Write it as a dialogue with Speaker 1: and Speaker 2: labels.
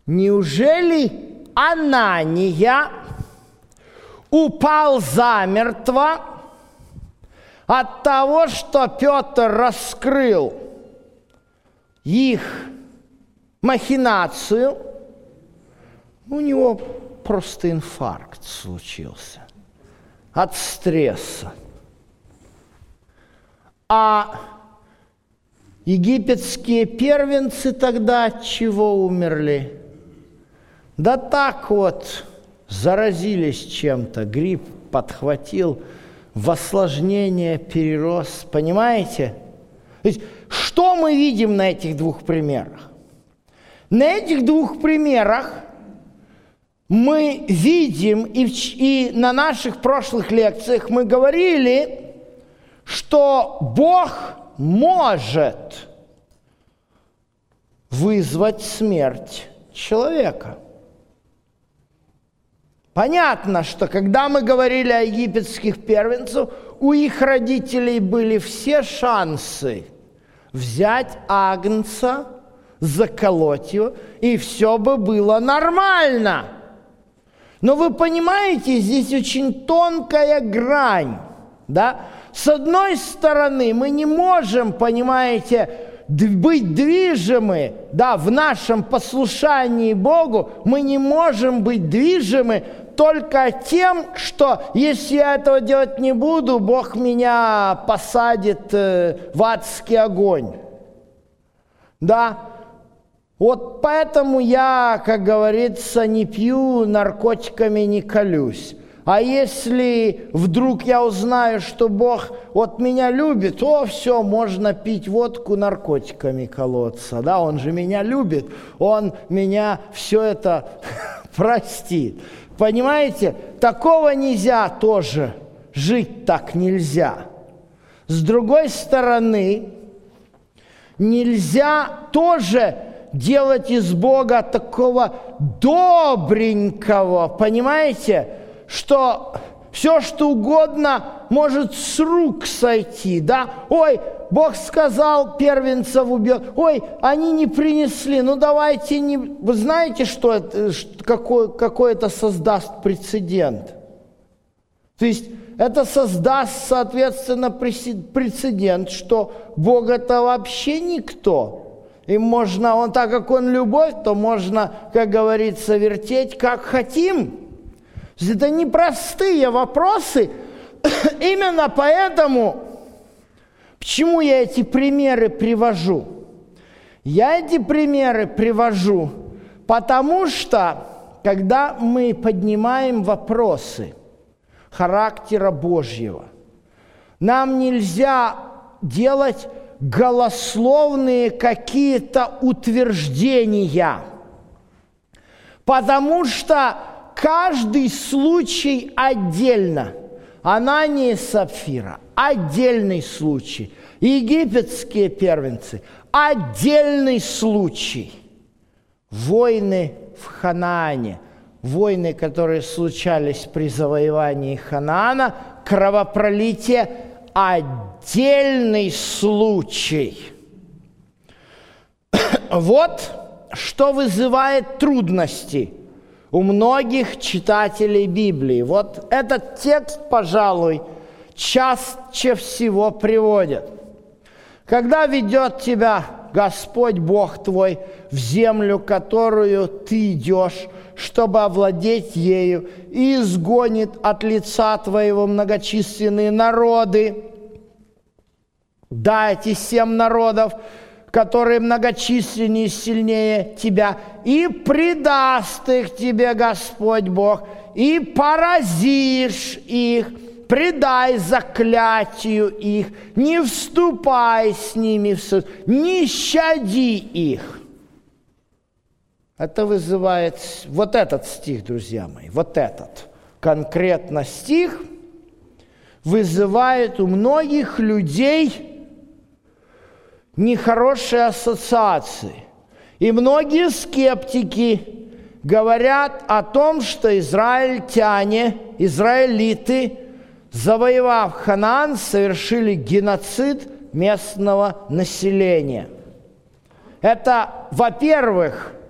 Speaker 1: Неужели Анания упал замертво от того, что Петр раскрыл их махинацию? У него просто инфаркт случился от стресса. А египетские первенцы тогда от чего умерли? Да так вот, заразились чем-то, грипп подхватил, в осложнение перерос, понимаете? То есть, что мы видим на этих двух примерах? На этих двух примерах мы видим, и на наших прошлых лекциях мы говорили, что Бог может вызвать смерть человека. Понятно, что когда мы говорили о египетских первенцах, у их родителей были все шансы взять агнца, заколоть его, и все бы было нормально. Но вы понимаете, здесь очень тонкая грань, да? С одной стороны, мы не можем, понимаете, быть движимы, да, в нашем послушании Богу, мы не можем быть движимы только тем, что если я этого делать не буду, Бог меня посадит в адский огонь. Да? Вот поэтому я, как говорится, не пью, наркотиками не колюсь. А если вдруг я узнаю, что Бог вот меня любит, то все, можно пить водку, наркотиками колоться. Да, Он же меня любит, Он меня все это простит. Понимаете, такого нельзя тоже, жить так нельзя. С другой стороны, нельзя тоже делать из Бога такого добренького, понимаете, что все, что угодно может с рук сойти, да? Ой, Бог сказал, первенцев убьет. Ой, они не принесли, ну давайте не... Вы знаете, что это, какой это создаст прецедент? То есть это создаст, соответственно, прецедент, что Бог это вообще никто. И можно, он так как он любовь, то можно, как говорится, вертеть как хотим. Это непростые вопросы. Именно поэтому, почему я эти примеры привожу? Я эти примеры привожу, потому что, когда мы поднимаем вопросы характера Божьего, нам нельзя делать голословные какие-то утверждения, потому что каждый случай отдельно. Анания и Сапфира – отдельный случай. Египетские первенцы – отдельный случай. Войны в Ханаане, войны, которые случались при завоевании Ханаана, кровопролитие – отдельный случай. Вот что вызывает трудности у многих читателей Библии. Вот этот текст, пожалуй, чаще всего приводят. Когда ведет тебя Господь Бог твой в землю, которую ты идешь, чтобы овладеть ею, и изгонит от лица твоего многочисленные народы. Да, эти 7 народов, которые многочисленнее и сильнее тебя, и предаст их тебе Господь Бог, и поразишь их, предай заклятию их, не вступай с ними в суд, не щади их. Это вызывает, вот этот стих, друзья мои, вот этот конкретно стих вызывает у многих людей нехорошие ассоциации. И многие скептики говорят о том, что израилиты, завоевав Ханаан, совершили геноцид местного населения. Это, во-первых,